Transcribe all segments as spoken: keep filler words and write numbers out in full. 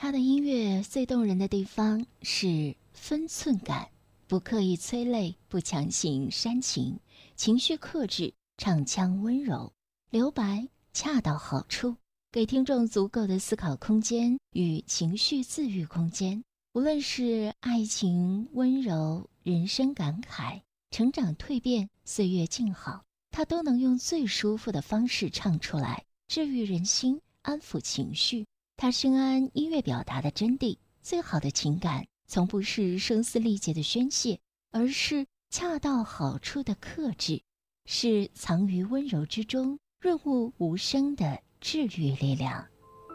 他的音乐最动人的地方是分寸感，不刻意催泪，不强行煽情，情绪克制，唱腔温柔，留白恰到好处，给听众足够的思考空间与情绪自愈空间。无论是爱情、温柔、人生感慨、成长蜕变、岁月静好，他都能用最舒服的方式唱出来，治愈人心，安抚情绪。他深谙音乐表达的真谛，最好的情感从不是声嘶力竭的宣泄，而是恰到好处的克制，是藏于温柔之中，润物无声的治愈力量。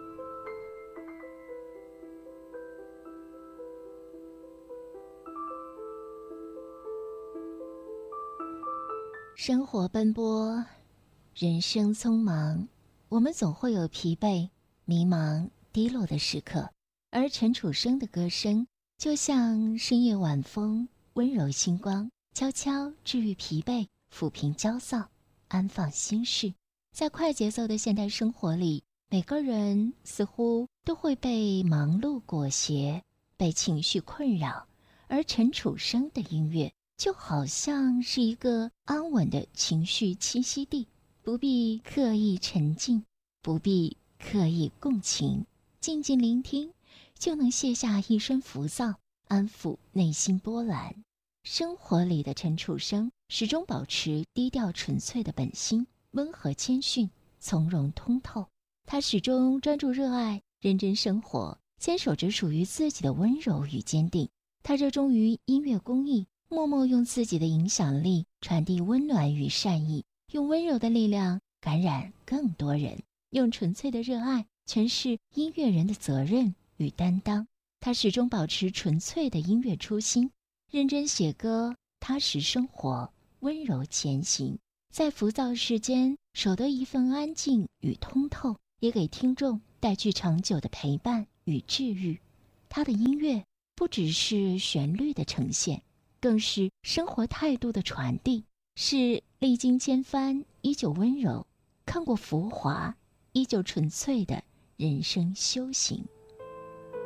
生活奔波，人生匆忙，我们总会有疲惫、迷茫、低落的时刻，而陈楚生的歌声就像深夜晚风，温柔星光，悄悄治愈疲惫，抚平焦躁，安放心事。在快节奏的现代生活里，每个人似乎都会被忙碌裹挟，被情绪困扰，而陈楚生的音乐就好像是一个安稳的情绪栖息地，不必刻意沉浸，不必刻意共情，静静聆听，就能卸下一身浮躁，安抚内心波澜。生活里的陈楚生始终保持低调纯粹的本心，温和谦逊，从容通透。他始终专注热爱，认真生活，坚守着属于自己的温柔与坚定。他热衷于音乐公益，默默用自己的影响力传递温暖与善意，用温柔的力量感染更多人，用纯粹的热爱诠释音乐人的责任与担当。他始终保持纯粹的音乐初心，认真写歌，踏实生活，温柔前行。在浮躁世间守得一份安静与通透，也给听众带去长久的陪伴与治愈。他的音乐不只是旋律的呈现，更是生活态度的传递，是历经千帆依旧温柔，看过浮华依旧纯粹的人生修行。